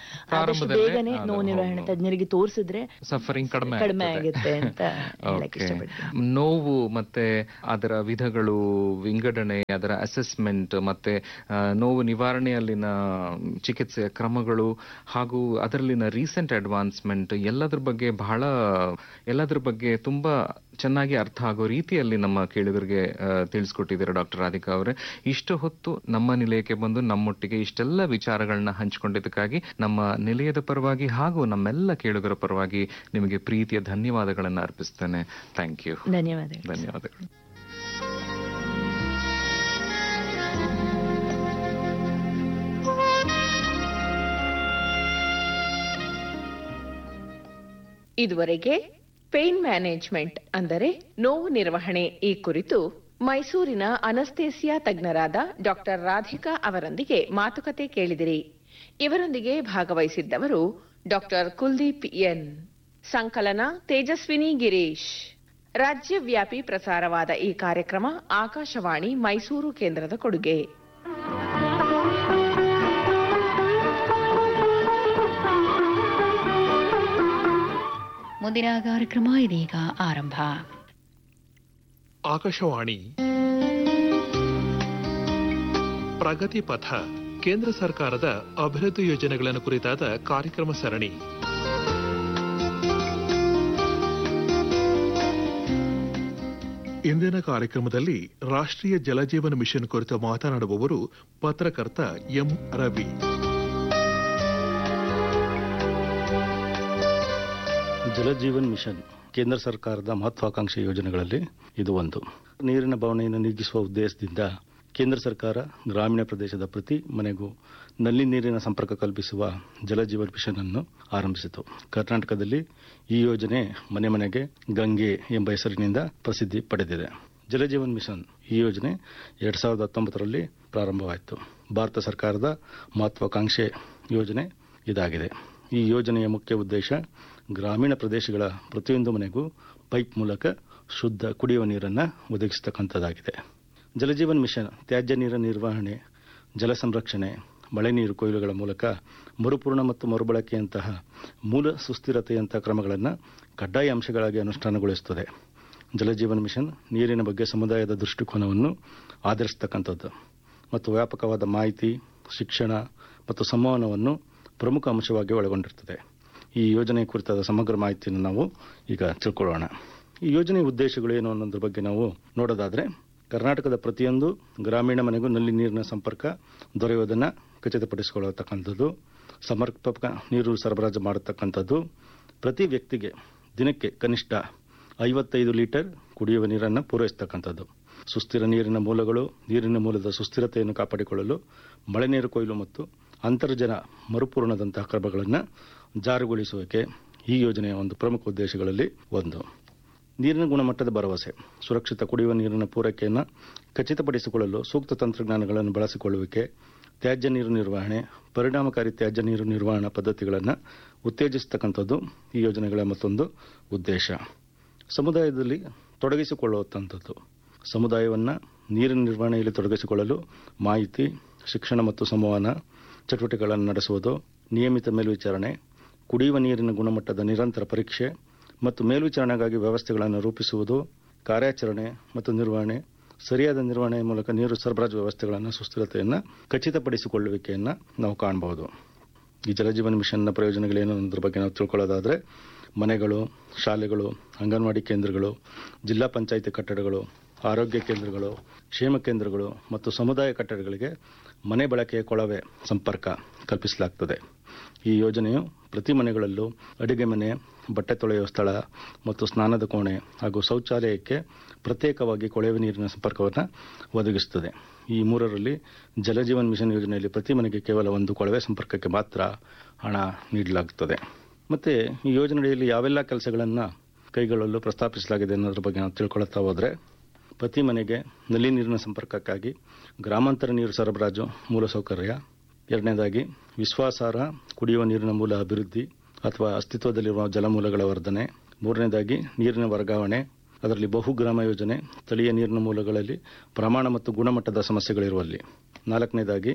[SPEAKER 1] ಆದಷ್ಟು ಬೇಗನೆ ನೋವು ನಿರ್ವಹಣೆ ತಜ್ಞರಿಗೆ ತೋರಿಸಿದ್ರೆ
[SPEAKER 2] ಸಫರಿಂಗ್ ಕಡಿಮೆ
[SPEAKER 1] ಕಡಿಮೆ ಆಗುತ್ತೆ ಅಂತ ಹೇಳಕ್ ಇಷ್ಟಪಡ್ತೀನಿ.
[SPEAKER 2] ನೋವು ಮತ್ತೆ ಅದರ ವಿಧಗಳು, ವಿಂಗಡಣೆ, ಅದರ ಅಸೆಸ್ಮೆಂಟ್ ಮತ್ತೆ ನೋವು ನಿವಾರಣೆಯಲ್ಲಿನ ಚಿಕಿತ್ಸೆಯ ಕ್ರಮಗಳು ಹಾಗೂ ಅದರಲ್ಲಿನ ರೀಸೆಂಟ್ ಅಡ್ವಾನ್ಸ್ಮೆಂಟ್ ಎಲ್ಲದ್ರ ಬಗ್ಗೆ ಬಹಳ ಎಲ್ಲದ್ರ ಬಗ್ಗೆ ತುಂಬಾ ಚೆನ್ನಾಗಿ ಅರ್ಥ ಆಗೋ ರೀತಿಯಲ್ಲಿ ನಮ್ಮ ಕೇಳುಗರಿಗೆ ತಿಳಿಸ್ಕೊಟ್ಟಿದ್ದಾರೆ ಡಾಕ್ಟರ್ ರಾಧಿಕಾ ಅವರೇ. ಇಷ್ಟು ಹೊತ್ತು ನಮ್ಮ ನಿಲಯಕ್ಕೆ ಬಂದು ನಮ್ಮೊಟ್ಟಿಗೆ ಇಷ್ಟೆಲ್ಲ ವಿಚಾರಗಳನ್ನ ಹಂಚಿಕೊಂಡಿದ್ದಕ್ಕಾಗಿ ನಮ್ಮ ನಿಲಯದ ಪರವಾಗಿ ಹಾಗೂ ನಮ್ಮೆಲ್ಲ ಕೇಳುಗರ ಪರವಾಗಿ ನಿಮಗೆ ಪ್ರೀತಿಯ ಧನ್ಯವಾದಗಳನ್ನು ಅರ್ಪಿಸ್ತೇನೆ. Thank you.
[SPEAKER 1] ಧನ್ಯವಾದಗಳು.
[SPEAKER 2] ಧನ್ಯವಾದಗಳು.
[SPEAKER 3] ಇದುವರೆಗೆ ಪೇನ್ ಮ್ಯಾನೇಜ್ಮೆಂಟ್ ಅಂದರೆ ನೋವು ನಿರ್ವಹಣೆ ಈ ಕುರಿತು ಮೈಸೂರಿನ ಅನಸ್ತೇಸಿಯಾ ತಜ್ಞರಾದ ಡಾಕ್ಟರ್ ರಾಧಿಕಾ ಅವರೊಂದಿಗೆ ಮಾತುಕತೆ ಕೇಳಿದಿರಿ. ಇವರೊಂದಿಗೆ ಭಾಗವಹಿಸಿದ್ದವರು ಡಾಕ್ಟರ್ ಕುಲ್ದೀಪ್ ಎನ್. ಸಂಕಲನ ತೇಜಸ್ವಿನಿ ಗಿರೀಶ್. ರಾಜ್ಯವ್ಯಾಪಿ ಪ್ರಸಾರವಾದ ಈ ಕಾರ್ಯಕ್ರಮ ಆಕಾಶವಾಣಿ ಮೈಸೂರು ಕೇಂದ್ರದ ಕೊಡುಗೆ.
[SPEAKER 4] ಮುಂದಿನ ಕಾರ್ಯಕ್ರಮ ಇದೀಗ ಆರಂಭ.
[SPEAKER 5] ಆಕಾಶವಾಣಿ ಪ್ರಗತಿ ಪಥ, ಕೇಂದ್ರ ಸರ್ಕಾರದ ಅಭಿವೃದ್ಧಿ ಯೋಜನೆಗಳನ್ನು ಕುರಿತಾದ ಕಾರ್ಯಕ್ರಮ ಸರಣಿ. ಇಂದಿನ ಕಾರ್ಯಕ್ರಮದಲ್ಲಿ ರಾಷ್ಟ್ರೀಯ ಜಲಜೀವನ ಮಿಷನ್ ಕುರಿತು ಮಾತನಾಡುವವರು ಪತ್ರಕರ್ತ ಎಂ ರವಿ.
[SPEAKER 6] ಜಲಜೀವನ್ ಮಿಷನ್ ಕೇಂದ್ರ ಸರ್ಕಾರದ ಮಹತ್ವಾಕಾಂಕ್ಷಿ ಯೋಜನೆಗಳಲ್ಲಿ ಇದು ಒಂದು. ನೀರಿನ ಬವಣೆಯನ್ನು ನೀಗಿಸುವ ಉದ್ದೇಶದಿಂದ ಕೇಂದ್ರ ಸರ್ಕಾರ ಗ್ರಾಮೀಣ ಪ್ರದೇಶದ ಪ್ರತಿ ಮನೆಗೂ ನಲ್ಲಿ ನೀರಿನ ಸಂಪರ್ಕ ಕಲ್ಪಿಸುವ ಜಲಜೀವನ್ ಮಿಷನ್ ಅನ್ನು ಆರಂಭಿಸಿತು. ಕರ್ನಾಟಕದಲ್ಲಿ ಈ ಯೋಜನೆ ಮನೆ ಮನೆಗೆ ಗಂಗೆ ಎಂಬ ಹೆಸರಿನಿಂದ ಪ್ರಸಿದ್ಧಿ ಪಡೆದಿದೆ. ಜಲಜೀವನ್ ಮಿಷನ್ ಈ ಯೋಜನೆ ಎರಡ್ ಸಾವಿರದ ಹತ್ತೊಂಬತ್ತರಲ್ಲಿ ಪ್ರಾರಂಭವಾಯಿತು. ಭಾರತ ಸರ್ಕಾರದ ಮಹತ್ವಾಕಾಂಕ್ಷೆ ಯೋಜನೆ ಇದಾಗಿದೆ. ಈ ಯೋಜನೆಯ ಮುಖ್ಯ ಉದ್ದೇಶ ಗ್ರಾಮೀಣ ಪ್ರದೇಶಗಳ ಪ್ರತಿಯೊಂದು ಮನೆಗೂ ಪೈಪ್ ಮೂಲಕ ಶುದ್ಧ ಕುಡಿಯುವ ನೀರನ್ನು ಒದಗಿಸತಕ್ಕಂಥದ್ದಾಗಿದೆ. ಜಲಜೀವನ್ ಮಿಷನ್ ತ್ಯಾಜ್ಯ ನೀರಿನ ನಿರ್ವಹಣೆ, ಜಲ ಸಂರಕ್ಷಣೆ, ಮಳೆ ನೀರು ಕೊಯ್ಲುಗಳ ಮೂಲಕ ಮರುಪೂರ್ಣ ಮತ್ತು ಮರುಬಳಕೆಯಂತಹ ಮೂಲ ಸುಸ್ಥಿರತೆಯಂತಹ ಕ್ರಮಗಳನ್ನು ಕಡ್ಡಾಯ ಅಂಶಗಳಾಗಿ ಅನುಷ್ಠಾನಗೊಳಿಸುತ್ತದೆ. ಜಲಜೀವನ್ ಮಿಷನ್ ನೀರಿನ ಬಗ್ಗೆ ಸಮುದಾಯದ ದೃಷ್ಟಿಕೋನವನ್ನು ಆಧರಿಸತಕ್ಕಂಥದ್ದು ಮತ್ತು ವ್ಯಾಪಕವಾದ ಮಾಹಿತಿ, ಶಿಕ್ಷಣ ಮತ್ತು ಸಂವಹನವನ್ನು ಪ್ರಮುಖ ಅಂಶವಾಗಿ ಒಳಗೊಂಡಿರುತ್ತದೆ. ಈ ಯೋಜನೆ ಕುರಿತಾದ ಸಮಗ್ರ ಮಾಹಿತಿಯನ್ನು ನಾವು ಈಗ ತಿಳ್ಕೊಳ್ಳೋಣ. ಈ ಯೋಜನೆಯ ಉದ್ದೇಶಗಳು ಏನು ಅನ್ನೋದ್ರ ಬಗ್ಗೆ ನಾವು ನೋಡೋದಾದರೆ, ಕರ್ನಾಟಕದ ಪ್ರತಿಯೊಂದು ಗ್ರಾಮೀಣ ಮನೆಗೂ ನಲ್ಲಿ ನೀರಿನ ಸಂಪರ್ಕ ದೊರೆಯುವುದನ್ನು ಖಚಿತಪಡಿಸಿಕೊಳ್ಳತಕ್ಕಂಥದ್ದು, ಸಮರ್ಪಕ ನೀರು ಸರಬರಾಜು ಮಾಡತಕ್ಕಂಥದ್ದು, ಪ್ರತಿ ವ್ಯಕ್ತಿಗೆ ದಿನಕ್ಕೆ ಕನಿಷ್ಠ ಐವತ್ತೈದು ಲೀಟರ್ ಕುಡಿಯುವ ನೀರನ್ನು ಪೂರೈಸತಕ್ಕಂಥದ್ದು, ಸುಸ್ಥಿರ ನೀರಿನ ಮೂಲಗಳು, ನೀರಿನ ಮೂಲದ ಸುಸ್ಥಿರತೆಯನ್ನು ಕಾಪಾಡಿಕೊಳ್ಳಲು ಮಳೆ ನೀರು ಕೊಯ್ಲು ಮತ್ತು ಅಂತರ್ಜಲ ಮರುಪೂರಣದಂತಹ ಕ್ರಮಗಳನ್ನು ಜಾರಿಗೊಳಿಸುವಿಕೆ ಈ ಯೋಜನೆಯ ಒಂದು ಪ್ರಮುಖ ಉದ್ದೇಶಗಳಲ್ಲಿ ಒಂದು. ನೀರಿನ ಗುಣಮಟ್ಟದ ಭರವಸೆ, ಸುರಕ್ಷಿತ ಕುಡಿಯುವ ನೀರಿನ ಪೂರೈಕೆಯನ್ನು ಖಚಿತಪಡಿಸಿಕೊಳ್ಳಲು ಸೂಕ್ತ ತಂತ್ರಜ್ಞಾನಗಳನ್ನು ಬಳಸಿಕೊಳ್ಳುವಿಕೆ, ತ್ಯಾಜ್ಯ ನೀರು ನಿರ್ವಹಣೆ, ಪರಿಣಾಮಕಾರಿ ತ್ಯಾಜ್ಯ ನೀರು ನಿರ್ವಹಣಾ ಪದ್ಧತಿಗಳನ್ನು ಉತ್ತೇಜಿಸತಕ್ಕಂಥದ್ದು ಈ ಯೋಜನೆಗಳ ಮತ್ತೊಂದು ಉದ್ದೇಶ. ಸಮುದಾಯದಲ್ಲಿ ತೊಡಗಿಸಿಕೊಳ್ಳುವಂಥದ್ದು, ಸಮುದಾಯವನ್ನು ನೀರಿನ ನಿರ್ವಹಣೆಯಲ್ಲಿ ತೊಡಗಿಸಿಕೊಳ್ಳಲು ಮಾಹಿತಿ, ಶಿಕ್ಷಣ ಮತ್ತು ಸಂವಹನ ಚಟುವಟಿಕೆಗಳನ್ನು ನಡೆಸುವುದು, ನಿಯಮಿತ ಮೇಲ್ವಿಚಾರಣೆ, ಕುಡಿಯುವ ನೀರಿನ ಗುಣಮಟ್ಟದ ನಿರಂತರ ಪರೀಕ್ಷೆ ಮತ್ತು ಮೇಲ್ವಿಚಾರಣೆಗಾಗಿ ವ್ಯವಸ್ಥೆಗಳನ್ನು ರೂಪಿಸುವುದು, ಕಾರ್ಯಾಚರಣೆ ಮತ್ತು ನಿರ್ವಹಣೆ, ಸರಿಯಾದ ನಿರ್ವಹಣೆಯ ಮೂಲಕ ನೀರು ಸರಬರಾಜು ವ್ಯವಸ್ಥೆಗಳನ್ನು ಸುಸ್ಥಿರತೆಯನ್ನು ಖಚಿತಪಡಿಸಿಕೊಳ್ಳುವಿಕೆಯನ್ನು ನಾವು ಕಾಣಬಹುದು. ಈ ಜಲಜೀವನ್ ಮಿಷನ್ನ ಪ್ರಯೋಜನಗಳೇನು ಅನ್ನೋದ್ರ ಬಗ್ಗೆ ನಾವು ತಿಳ್ಕೊಳ್ಳೋದಾದರೆ, ಮನೆಗಳು, ಶಾಲೆಗಳು, ಅಂಗನವಾಡಿ ಕೇಂದ್ರಗಳು, ಜಿಲ್ಲಾ ಪಂಚಾಯಿತಿ ಕಟ್ಟಡಗಳು, ಆರೋಗ್ಯ ಕೇಂದ್ರಗಳು, ಕ್ಷೇಮ ಕೇಂದ್ರಗಳು ಮತ್ತು ಸಮುದಾಯ ಕಟ್ಟಡಗಳಿಗೆ ಮನೆ ಬಳಕೆಯ ಕೊಳವೆ ಸಂಪರ್ಕ ಕಲ್ಪಿಸಲಾಗುತ್ತದೆ. ಈ ಯೋಜನೆಯು ಪ್ರತಿ ಮನೆಗಳಲ್ಲೂ ಅಡುಗೆ ಮನೆ, ಬಟ್ಟೆ ತೊಳೆಯುವ ಸ್ಥಳ ಮತ್ತು ಸ್ನಾನದ ಕೋಣೆ ಹಾಗೂ ಶೌಚಾಲಯಕ್ಕೆ ಪ್ರತ್ಯೇಕವಾಗಿ ಕೊಳವೆ ನೀರಿನ ಸಂಪರ್ಕವನ್ನು ಒದಗಿಸುತ್ತದೆ. ಈ ಮೂರರಲ್ಲಿ ಜಲಜೀವನ್ ಮಿಷನ್ ಯೋಜನೆಯಲ್ಲಿ ಪ್ರತಿ ಮನೆಗೆ ಕೇವಲ ಒಂದು ಕೊಳವೆ ಸಂಪರ್ಕಕ್ಕೆ ಮಾತ್ರ ಹಣ ನೀಡಲಾಗುತ್ತದೆ. ಮತ್ತು ಈ ಯೋಜನೆಯಲ್ಲಿ ಯಾವೆಲ್ಲ ಕೆಲಸಗಳನ್ನು ಕೈಗೊಳ್ಳಲು ಪ್ರಸ್ತಾಪಿಸಲಾಗಿದೆ ಅನ್ನೋದ್ರ ಬಗ್ಗೆ ನಾವು ತಿಳ್ಕೊಳ್ತಾ ಹೋದರೆ, ಪ್ರತಿ ಮನೆಗೆ ನಲ್ಲಿ ನೀರಿನ ಸಂಪರ್ಕಕ್ಕಾಗಿ ಗ್ರಾಮಾಂತರ ನೀರು ಸರಬರಾಜು ಮೂಲಸೌಕರ್ಯ, ಎರಡನೇದಾಗಿ ವಿಶ್ವಾಸಾರ್ಹ ಕುಡಿಯುವ ನೀರಿನ ಮೂಲ ಅಭಿವೃದ್ಧಿ ಅಥವಾ ಅಸ್ತಿತ್ವದಲ್ಲಿರುವ ಜಲಮೂಲಗಳ ವರ್ಧನೆ, ಮೂರನೇದಾಗಿ ನೀರಿನ ವರ್ಗಾವಣೆ, ಅದರಲ್ಲಿ ಬಹುಗ್ರಾಮ ಯೋಜನೆ, ಸ್ಥಳೀಯ ನೀರಿನ ಮೂಲಗಳಲ್ಲಿ ಪ್ರಮಾಣ ಮತ್ತು ಗುಣಮಟ್ಟದ ಸಮಸ್ಯೆಗಳಿರುವಲ್ಲಿ, ನಾಲ್ಕನೇದಾಗಿ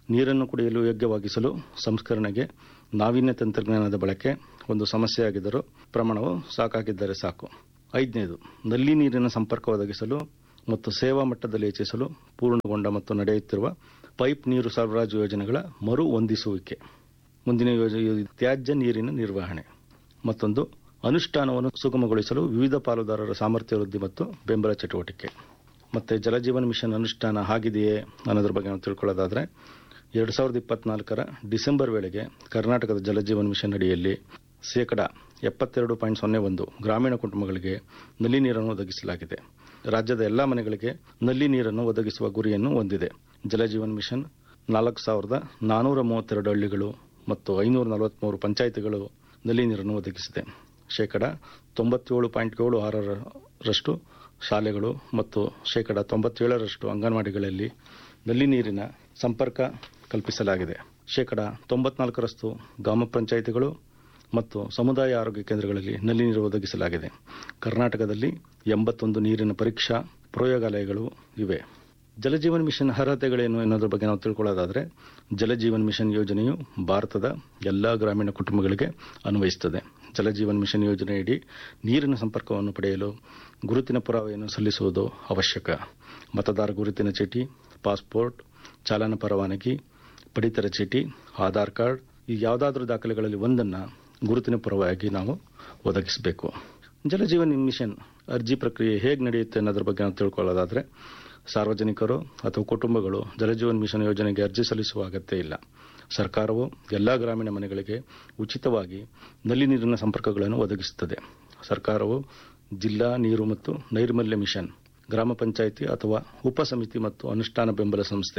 [SPEAKER 6] ನೀರನ್ನು ಕುಡಿಯಲು ಯೋಗ್ಯವಾಗಿಸಲು ಸಂಸ್ಕರಣೆಗೆ ನಾವೀನ್ಯ ತಂತ್ರಜ್ಞಾನದ ಬಳಕೆ ಒಂದು ಸಮಸ್ಯೆಯಾಗಿದ್ದರೂ ಪ್ರಮಾಣವು ಸಾಕಾಗಿದ್ದರೆ ಸಾಕು. ಐದನೇದು, ನಲ್ಲಿ ನೀರಿನ ಸಂಪರ್ಕ ಒದಗಿಸಲು ಮತ್ತು ಸೇವಾ ಮಟ್ಟದಲ್ಲಿ ಹೆಚ್ಚಿಸಲು ಪೂರ್ಣಗೊಂಡ ಮತ್ತು ನಡೆಯುತ್ತಿರುವ ಪೈಪ್ ನೀರು ಸರಬರಾಜು ಯೋಜನೆಗಳ ಮರು ಹೊಂದಿಸುವಿಕೆ. ಮುಂದಿನ ಯೋಜನೆ ತ್ಯಾಜ್ಯ ನೀರಿನ ನಿರ್ವಹಣೆ. ಮತ್ತೊಂದು, ಅನುಷ್ಠಾನವನ್ನು ಸುಗಮಗೊಳಿಸಲು ವಿವಿಧ ಪಾಲುದಾರರ ಸಾಮರ್ಥ್ಯ ವೃದ್ಧಿ ಮತ್ತು ಬೆಂಬಲ ಚಟುವಟಿಕೆ. ಮತ್ತು ಜಲಜೀವನ್ ಮಿಷನ್ ಅನುಷ್ಠಾನ ಆಗಿದೆಯೇ ಅನ್ನೋದ್ರ ಬಗ್ಗೆ ನಾವು ತಿಳ್ಕೊಳ್ಳೋದಾದರೆ, ಎರಡು ಸಾವಿರದ ಇಪ್ಪತ್ನಾಲ್ಕರ ಡಿಸೆಂಬರ್ ವೇಳೆಗೆ ಕರ್ನಾಟಕದ ಜಲಜೀವನ್ ಮಿಷನ್ ಅಡಿಯಲ್ಲಿ ಶೇಕಡ ಎಪ್ಪತ್ತೆರಡು ಪಾಯಿಂಟ್ ಸೊನ್ನೆ ಒಂದು ಗ್ರಾಮೀಣ ಕುಟುಂಬಗಳಿಗೆ ನಲ್ಲಿ ನೀರನ್ನು ಒದಗಿಸಲಾಗಿದೆ. ರಾಜ್ಯದ ಎಲ್ಲ ಮನೆಗಳಿಗೆ ನಲ್ಲಿ ನೀರನ್ನು ಒದಗಿಸುವ ಗುರಿಯನ್ನು ಹೊಂದಿದೆ. ಜಲಜೀವನ್ ಮಿಷನ್ ನಾಲ್ಕು ಸಾವಿರದ ನಾನ್ನೂರ ಮೂವತ್ತೆರಡು ಹಳ್ಳಿಗಳು ಮತ್ತು ಐನೂರ ನಲವತ್ಮೂರು ಪಂಚಾಯಿತಿಗಳು ನಲ್ಲಿ ನೀರನ್ನು ಒದಗಿಸಿದೆ. ಶೇಕಡ ತೊಂಬತ್ತೇಳು ಪಾಯಿಂಟ್ ಏಳು ಆರರಷ್ಟು ಶಾಲೆಗಳು ಮತ್ತು ಶೇಕಡ ತೊಂಬತ್ತೇಳರಷ್ಟು ಅಂಗನವಾಡಿಗಳಲ್ಲಿ ನಲ್ಲಿ ನೀರಿನ ಸಂಪರ್ಕ ಕಲ್ಪಿಸಲಾಗಿದೆ. ಶೇಕಡ ತೊಂಬತ್ನಾಲ್ಕರಷ್ಟು ಗ್ರಾಮ ಪಂಚಾಯಿತಿಗಳು ಮತ್ತು ಸಮುದಾಯ ಆರೋಗ್ಯ ಕೇಂದ್ರಗಳಲ್ಲಿ ನಲ್ಲಿ ನೀರು ಒದಗಿಸಲಾಗಿದೆ. ಕರ್ನಾಟಕದಲ್ಲಿ ಎಂಬತ್ತೊಂದು ನೀರಿನ ಪರೀಕ್ಷಾ ಪ್ರಯೋಗಾಲಯಗಳು ಇವೆ. ಜಲಜೀವನ್ ಮಿಷನ್ ಅರ್ಹತೆಗಳೇನು ಎನ್ನುವುದರ ಬಗ್ಗೆ ನಾವು ತಿಳ್ಕೊಳ್ಳೋದಾದರೆ, ಜಲಜೀವನ್ ಮಿಷನ್ ಯೋಜನೆಯು ಭಾರತದ ಎಲ್ಲ ಗ್ರಾಮೀಣ ಕುಟುಂಬಗಳಿಗೆ ಅನ್ವಯಿಸುತ್ತದೆ. ಜಲಜೀವನ್ ಮಿಷನ್ ಯೋಜನೆಯಡಿ ನೀರಿನ ಸಂಪರ್ಕವನ್ನು ಪಡೆಯಲು ಗುರುತಿನ ಪುರಾವೆಯನ್ನು ಸಲ್ಲಿಸುವುದು ಅವಶ್ಯಕ. ಮತದಾರ ಗುರುತಿನ ಚೀಟಿ, ಪಾಸ್ಪೋರ್ಟ್, ಚಾಲನಾ ಪರವಾನಗಿ, ಪಡಿತರ ಚೀಟಿ, ಆಧಾರ್ ಕಾರ್ಡ್, ಈ ಯಾವುದಾದ್ರೂ ದಾಖಲೆಗಳಲ್ಲಿ ಒಂದನ್ನು ಗುರುತಿನ ಪರವಾಗಿ ನಾವು ಒದಗಿಸಬೇಕು. ಜಲಜೀವನ್ ಮಿಷನ್ ಅರ್ಜಿ ಪ್ರಕ್ರಿಯೆ ಹೇಗೆ ನಡೆಯುತ್ತೆ ಅನ್ನೋದ್ರ ಬಗ್ಗೆ ನಾವು ತಿಳ್ಕೊಳ್ಳೋದಾದರೆ, ಸಾರ್ವಜನಿಕರು ಅಥವಾ ಕುಟುಂಬಗಳು ಜಲಜೀವನ್ ಮಿಷನ್ ಯೋಜನೆಗೆ ಅರ್ಜಿ ಸಲ್ಲಿಸುವ ಅಗತ್ಯ ಇಲ್ಲ. ಸರ್ಕಾರವು ಎಲ್ಲ ಗ್ರಾಮೀಣ ಮನೆಗಳಿಗೆ ಉಚಿತವಾಗಿ ನಲ್ಲಿ ನೀರಿನ ಸಂಪರ್ಕಗಳನ್ನು ಒದಗಿಸುತ್ತದೆ. ಸರ್ಕಾರವು ಜಿಲ್ಲಾ ನೀರು ಮತ್ತು ನೈರ್ಮಲ್ಯ ಮಿಷನ್, ಗ್ರಾಮ ಪಂಚಾಯಿತಿ ಅಥವಾ ಉಪಸಮಿತಿ ಮತ್ತು ಅನುಷ್ಠಾನ ಬೆಂಬಲ ಸಂಸ್ಥೆ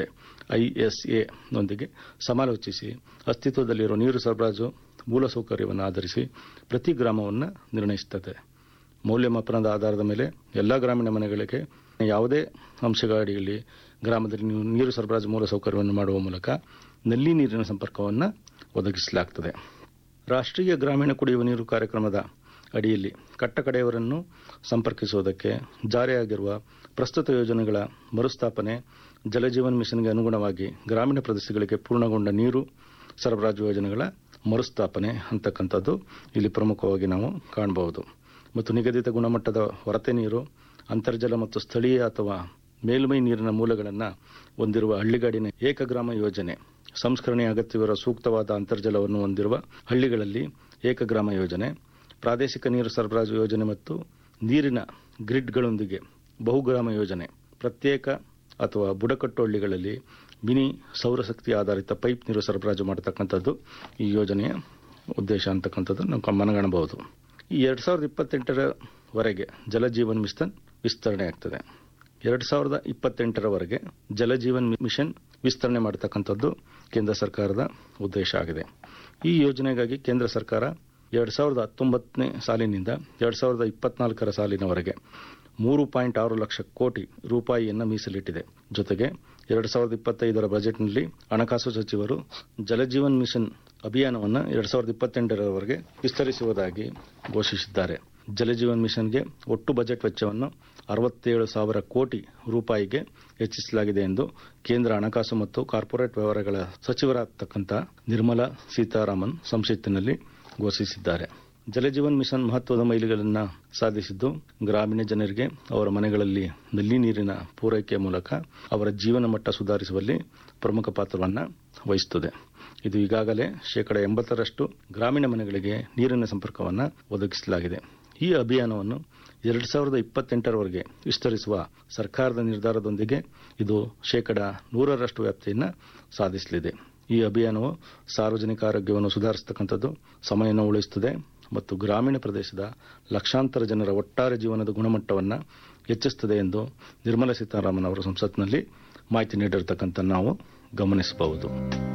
[SPEAKER 6] ಐಎಸ್ಎ ನೊಂದಿಗೆ ಸಮಾಲೋಚಿಸಿ ಅಸ್ತಿತ್ವದಲ್ಲಿರುವ ನೀರು ಸರಬರಾಜು ಮೂಲಸೌಕರ್ಯವನ್ನು ಆಧರಿಸಿ ಪ್ರತಿ ಗ್ರಾಮವನ್ನು ನಿರ್ಣಯಿಸುತ್ತದೆ. ಮೌಲ್ಯಮಾಪನದ ಆಧಾರದ ಮೇಲೆ ಎಲ್ಲ ಗ್ರಾಮೀಣ ಮನೆಗಳಿಗೆ ಯಾವುದೇ ಅಂಶಗಳ ಅಡಿಯಲ್ಲಿ ಗ್ರಾಮದಲ್ಲಿ ನೀರು ಸರಬರಾಜು ಮೂಲಸೌಕರ್ಯವನ್ನು ಮಾಡುವ ಮೂಲಕ ನಲ್ಲಿ ನೀರಿನ ಸಂಪರ್ಕವನ್ನು ಒದಗಿಸಲಾಗುತ್ತದೆ. ರಾಷ್ಟ್ರೀಯ ಗ್ರಾಮೀಣ ಕುಡಿಯುವ ನೀರು ಕಾರ್ಯಕ್ರಮದ ಅಡಿಯಲ್ಲಿ ಕಟ್ಟಕಡೆಯವರನ್ನು ಸಂಪರ್ಕಿಸುವುದಕ್ಕೆ ಜಾರಿಯಾಗಿರುವ ಪ್ರಸ್ತುತ ಯೋಜನೆಗಳ ಮರುಸ್ಥಾಪನೆ, ಜಲಜೀವನ್ ಮಿಷನ್ಗೆ ಅನುಗುಣವಾಗಿ ಗ್ರಾಮೀಣ ಪ್ರದೇಶಗಳಿಗೆ ಪೂರ್ಣಗೊಂಡ ನೀರು ಸರಬರಾಜು ಯೋಜನೆಗಳ ಮರುಸ್ಥಾಪನೆ ಅಂತಕ್ಕಂಥದ್ದು ಇಲ್ಲಿ ಪ್ರಮುಖವಾಗಿ ನಾವು ಕಾಣಬಹುದು. ಮತ್ತು ನಿಗದಿತ ಗುಣಮಟ್ಟದ ಹೊರತೆ ನೀರು, ಅಂತರ್ಜಲ ಮತ್ತು ಸ್ಥಳೀಯ ಅಥವಾ ಮೇಲ್ಮೈ ನೀರಿನ ಮೂಲಗಳನ್ನು ಹೊಂದಿರುವ ಹಳ್ಳಿಗಾಡಿನ ಏಕಗ್ರಾಮ ಯೋಜನೆ, ಸಂಸ್ಕರಣೆ ಅಗತ್ಯವಿರುವ ಸೂಕ್ತವಾದ ಅಂತರ್ಜಲವನ್ನು ಹೊಂದಿರುವ ಹಳ್ಳಿಗಳಲ್ಲಿ ಏಕಗ್ರಾಮ ಯೋಜನೆ, ಪ್ರಾದೇಶಿಕ ನೀರು ಸರಬರಾಜು ಯೋಜನೆ ಮತ್ತು ನೀರಿನ ಗ್ರಿಡ್ಗಳೊಂದಿಗೆ ಬಹುಗ್ರಾಮ ಯೋಜನೆ, ಪ್ರತ್ಯೇಕ ಅಥವಾ ಬುಡಕಟ್ಟು ಹಳ್ಳಿಗಳಲ್ಲಿ ಮಿನಿ ಸೌರಶಕ್ತಿ ಆಧಾರಿತ ಪೈಪ್ ನೀರು ಸರಬರಾಜು ಮಾಡತಕ್ಕಂಥದ್ದು ಈ ಯೋಜನೆಯ ಉದ್ದೇಶ ಅಂತಕ್ಕಂಥದ್ದು ನಾವು ಮನಗಾಣಬಹುದು. ಈ ಎರಡು ಸಾವಿರದ ಇಪ್ಪತ್ತೆಂಟರವರೆಗೆ ಜಲಜೀವನ್ ಮಿಷನ್ ವಿಸ್ತರಣೆ ಆಗ್ತದೆ. ಎರಡು ಸಾವಿರದ ಇಪ್ಪತ್ತೆಂಟರವರೆಗೆ ಜಲಜೀವನ್ ಮಿಷನ್ ವಿಸ್ತರಣೆ ಮಾಡತಕ್ಕಂಥದ್ದು ಕೇಂದ್ರ ಸರ್ಕಾರದ ಉದ್ದೇಶ ಆಗಿದೆ. ಈ ಯೋಜನೆಗಾಗಿ ಕೇಂದ್ರ ಸರ್ಕಾರ ಎರಡು ಸಾವಿರದ ಹತ್ತೊಂಬತ್ತನೇ ಸಾಲಿನಿಂದ ಎರಡು ಸಾವಿರದ ಇಪ್ಪತ್ನಾಲ್ಕರ ಸಾಲಿನವರೆಗೆ ಮೂರು ಪಾಯಿಂಟ್ ಆರು ಲಕ್ಷ ಕೋಟಿ ರೂಪಾಯಿಯನ್ನು ಮೀಸಲಿಟ್ಟಿದೆ. ಜೊತೆಗೆ ಎರಡು ಸಾವಿರದ ಇಪ್ಪತ್ತೈದರ ಬಜೆಟ್ನಲ್ಲಿ ಹಣಕಾಸು ಸಚಿವರು ಜಲಜೀವನ್ ಮಿಷನ್ ಅಭಿಯಾನವನ್ನು ಎರಡು ಸಾವಿರದ ಇಪ್ಪತ್ತೆಂಟರವರೆಗೆ ವಿಸ್ತರಿಸುವುದಾಗಿ ಘೋಷಿಸಿದ್ದಾರೆ. ಜಲಜೀವನ್ ಮಿಷನ್ಗೆ ಒಟ್ಟು ಬಜೆಟ್ ವೆಚ್ಚವನ್ನು ಅರವತ್ತೇಳು ಸಾವಿರ ಕೋಟಿ ರೂಪಾಯಿಗೆ ಹೆಚ್ಚಿಸಲಾಗಿದೆ ಎಂದು ಕೇಂದ್ರ ಹಣಕಾಸು ಮತ್ತು ಕಾರ್ಪೊರೇಟ್ ವ್ಯವಹಾರಗಳ ಸಚಿವರಾಗತಕ್ಕಂಥ ನಿರ್ಮಲಾ ಸೀತಾರಾಮನ್ ಸಂಸತ್ತಿನಲ್ಲಿ ಘೋಷಿಸಿದ್ದಾರೆ. ಜಲಜೀವನ್ ಮಿಷನ್ ಮಹತ್ವದ ಮೈಲಿಗಲ್ಲನ್ನು ಸಾಧಿಸಿದ್ದು ಗ್ರಾಮೀಣ ಜನರಿಗೆ ಅವರ ಮನೆಗಳಲ್ಲಿ ನಲ್ಲಿ ನೀರಿನ ಪೂರೈಕೆಯ ಮೂಲಕ ಅವರ ಜೀವನ ಮಟ್ಟ ಸುಧಾರಿಸುವಲ್ಲಿ ಪ್ರಮುಖ ಪಾತ್ರವನ್ನು ವಹಿಸುತ್ತದೆ. ಇದು ಈಗಾಗಲೇ ಶೇಕಡ ಎಂಬತ್ತರಷ್ಟು ಗ್ರಾಮೀಣ ಮನೆಗಳಿಗೆ ನೀರಿನ ಸಂಪರ್ಕವನ್ನು ಒದಗಿಸಲಾಗಿದೆ. ಈ ಅಭಿಯಾನವನ್ನು ಎರಡು ಸಾವಿರದ ಇಪ್ಪತ್ತೆಂಟರವರೆಗೆ ವಿಸ್ತರಿಸುವ ಸರ್ಕಾರದ ನಿರ್ಧಾರದೊಂದಿಗೆ ಇದು ಶೇಕಡ ನೂರರಷ್ಟು ವ್ಯಾಪ್ತಿಯನ್ನು ಸಾಧಿಸಲಿದೆ. ಈ ಅಭಿಯಾನವು ಸಾರ್ವಜನಿಕ ಆರೋಗ್ಯವನ್ನು ಸುಧಾರಿಸತಕ್ಕಂಥದ್ದು, ಸಮಯವನ್ನು ಉಳಿಸುತ್ತದೆ ಮತ್ತು ಗ್ರಾಮೀಣ ಪ್ರದೇಶದ ಲಕ್ಷಾಂತರ ಜನರ ಒಟ್ಟಾರೆ ಜೀವನದ ಗುಣಮಟ್ಟವನ್ನು ಹೆಚ್ಚಿಸುತ್ತದೆ ಎಂದು ನಿರ್ಮಲಾ ಸೀತಾರಾಮನ್ ಅವರು ಸಂಸತ್ನಲ್ಲಿ ಮಾಹಿತಿ ನೀಡಿರತಕ್ಕಂಥ ನಾವು ಗಮನಿಸಬಹುದು.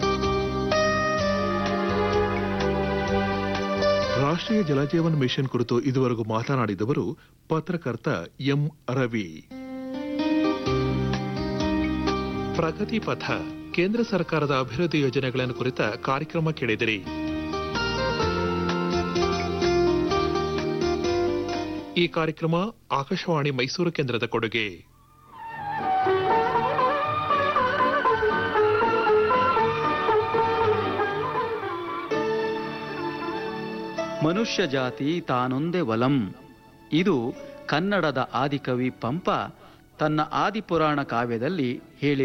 [SPEAKER 5] ರಾಷ್ಟ್ರೀಯ ಜಲಜೀವನ್ ಮಿಷನ್ ಕುರಿತು ಇದುವರೆಗೂ ಮಾತನಾಡಿದವರು ಪತ್ರಕರ್ತ ಎಂ ರವಿ. ಪ್ರಗತಿ ಪಥ ಕೇಂದ್ರ ಸರ್ಕಾರದ ಅಭಿವೃದ್ಧಿ ಯೋಜನೆಗಳನ್ನು ಕುರಿತ ಕಾರ್ಯಕ್ರಮ ಕೇಳಿದಿರಿ. ಈ ಕಾರ್ಯಕ್ರಮ ಆಕಾಶವಾಣಿ ಮೈಸೂರು ಕೇಂದ್ರದ ಕೊಡುಗೆ.
[SPEAKER 7] ಮನುಷ್ಯ ಜಾತಿ ತಾನೊಂದೇ ವಲಂ. ಇದು ಕನ್ನಡದ ಆದಿಕವಿ ಪಂಪ ತನ್ನ ಆದಿಪುರಾಣ ಕಾವ್ಯದಲ್ಲಿ ಹೇಳಿ